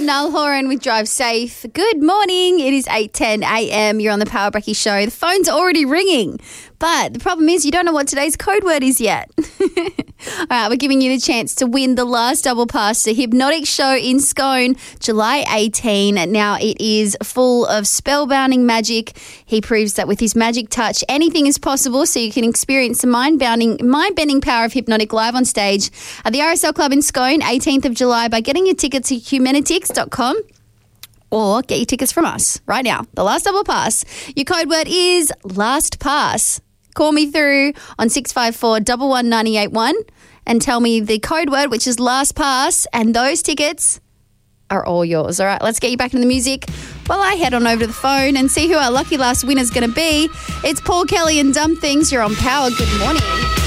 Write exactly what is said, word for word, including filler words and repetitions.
Null Horan with Drive Safe. Good morning. It is eight ten a.m. You're on the Power Brekkie Show. The phone's already ringing, but the problem is you don't know what today's code word is yet. All right, we're giving you the chance to win the last double pass to Hypnotic Show in Scone, July eighteenth. Now it is full of spellbinding magic. He proves that with his magic touch, anything is possible, so you can experience the mind-bending, mind-bending power of Hypnotic live on stage at the R S L Club in Scone, eighteenth of July, by getting your tickets at humanitix dot com. Or get your tickets from us right now. The last double pass. Your code word is last pass. Call me through on six five four, one one nine eight one and tell me the code word, which is last pass, and those tickets are all yours. All right, let's get you back into the music while I head on over to the phone and see who our lucky last winner is going to be. It's Paul Kelly and Dumb Things. You're on Power. Good morning.